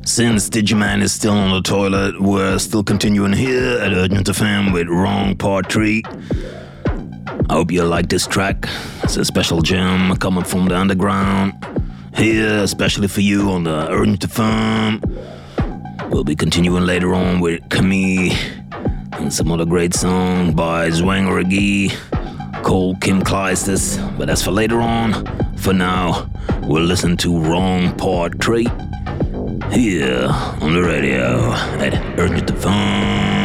Since Digiman is still on the toilet, we're still continuing here at Urgent FM with Wrong Part 3. I hope you like this track. It's a special gem coming from the underground. Here, especially for you on the Urgent FM. We'll be continuing later on with Camille and some other great song by Zwangerigi, Cole Kim Kleistis. But that's for later on. For now, we'll listen to Wrong Part 3 here on the radio at Urgent FM.